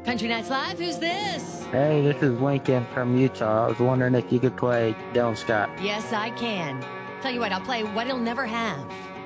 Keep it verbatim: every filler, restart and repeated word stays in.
Country Nights Live, who's this? Hey, this is Lincoln from Utah. I was wondering if you could play Don't Stop. Yes, I can. Tell you what, I'll play What He'll Never Have.